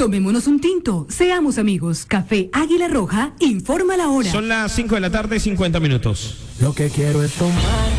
Tomémonos un tinto, seamos amigos. Café Águila Roja, informa la hora. Son las 5 de la tarde, 50 minutos. Lo que quiero es tomar